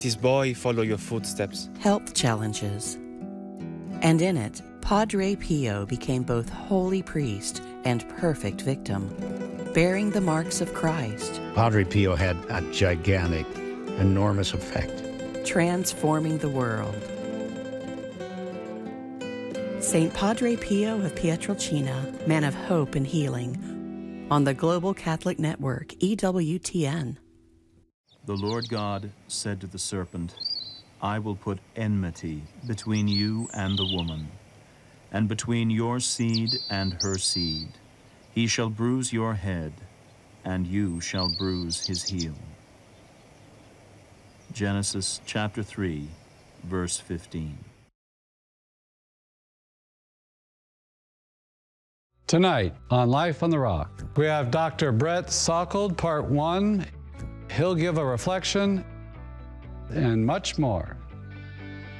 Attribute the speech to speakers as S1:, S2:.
S1: This boy follow your footsteps.
S2: Health challenges. And in it, Padre Pio became both holy priest and perfect victim, bearing the marks of Christ.
S3: Padre Pio had a gigantic, enormous effect.
S2: Transforming the world. St. Padre Pio of Pietrelcina, man of hope and healing, on the Global Catholic Network, EWTN.
S4: The Lord God said to the serpent, I will put enmity between you and the woman, and between your seed and her seed. He shall bruise your head, and you shall bruise his heel. Genesis chapter 3, verse 15.
S5: Tonight on Life on the Rock, we have Dr. Brett Sockold, part 1. He'll give a reflection and much more.